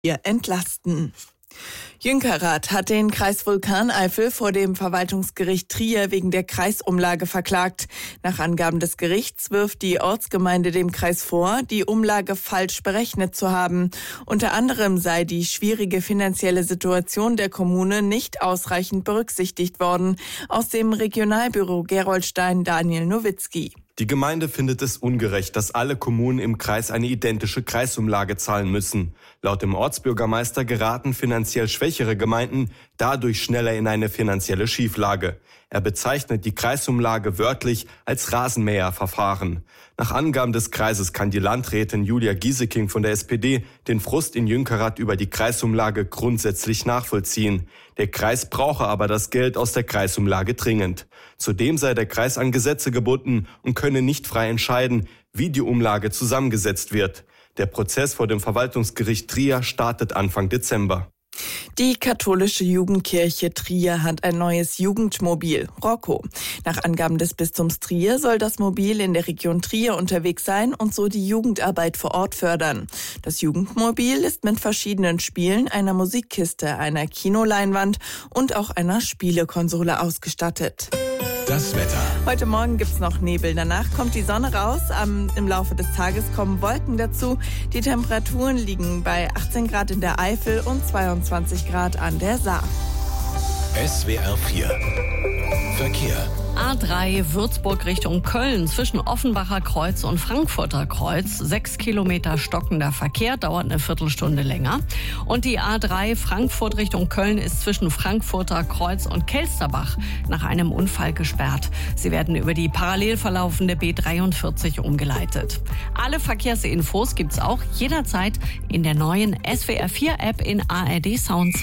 entlasten. Jünkerath hat den Kreis Vulkaneifel vor dem Verwaltungsgericht Trier wegen der Kreisumlage verklagt. Nach Angaben des Gerichts wirft die Ortsgemeinde dem Kreis vor, die Umlage falsch berechnet zu haben. Unter anderem sei die schwierige finanzielle Situation der Kommune nicht ausreichend berücksichtigt worden. Aus dem Regionalbüro Gerolstein Daniel Nowitzki. Die Gemeinde findet es ungerecht, dass alle Kommunen im Kreis eine identische Kreisumlage zahlen müssen. Laut dem Ortsbürgermeister geraten finanziell schwächere Gemeinden dadurch schneller in eine finanzielle Schieflage. Er bezeichnet die Kreisumlage wörtlich als Rasenmäherverfahren. Nach Angaben des Kreises kann die Landrätin Julia Gieseking von der SPD den Frust in Jünkerath über die Kreisumlage grundsätzlich nachvollziehen. Der Kreis brauche aber das Geld aus der Kreisumlage dringend. Zudem sei der Kreis an Gesetze gebunden und könne nicht frei entscheiden, wie die Umlage zusammengesetzt wird. Der Prozess vor dem Verwaltungsgericht Trier startet Anfang Dezember. Die katholische Jugendkirche Trier hat ein neues Jugendmobil, Rocco. Nach Angaben des Bistums Trier soll das Mobil in der Region Trier unterwegs sein und so die Jugendarbeit vor Ort fördern. Das Jugendmobil ist mit verschiedenen Spielen, einer Musikkiste, einer Kinoleinwand und auch einer Spielekonsole ausgestattet. Das Wetter. Heute Morgen gibt's noch Nebel. Danach kommt die Sonne raus. Im Laufe des Tages kommen Wolken dazu. Die Temperaturen liegen bei 18 Grad in der Eifel und 22 Grad an der Saar. SWR 4 Verkehr. A3 Würzburg Richtung Köln zwischen Offenbacher Kreuz und Frankfurter Kreuz. 6 Kilometer stockender Verkehr, dauert eine Viertelstunde länger. Und die A3 Frankfurt Richtung Köln ist zwischen Frankfurter Kreuz und Kelsterbach nach einem Unfall gesperrt. Sie werden über die parallel verlaufende B43 umgeleitet. Alle Verkehrsinfos gibt's auch jederzeit in der neuen SWR 4 App in ARD Sounds.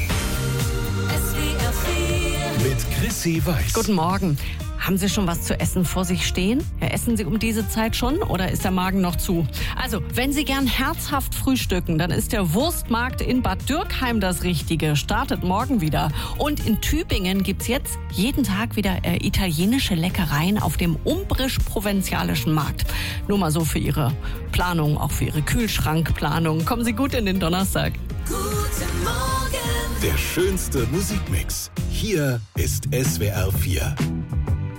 Mit Chrissy Weiß. Guten Morgen. Haben Sie schon was zu essen vor sich stehen? Ja, essen Sie um diese Zeit schon oder ist der Magen noch zu? Also, wenn Sie gern herzhaft frühstücken, dann ist der Wurstmarkt in Bad Dürkheim das Richtige. Startet morgen wieder. Und in Tübingen gibt's jetzt jeden Tag wieder italienische Leckereien auf dem umbrisch-provinzialischen Markt. Nur mal so für Ihre Planung, auch für Ihre Kühlschrankplanung. Kommen Sie gut in den Donnerstag. Guten Morgen. Der schönste Musikmix. Hier ist SWR 4.